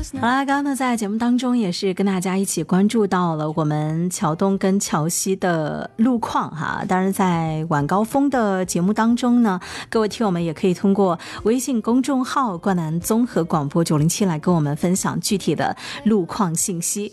好啦，刚刚呢在节目当中也是跟大家一起关注到了我们桥东跟桥西的路况哈。当然在晚高峰的节目当中呢，各位听友们也可以通过微信公众号冠南综合广播907来跟我们分享具体的路况信息。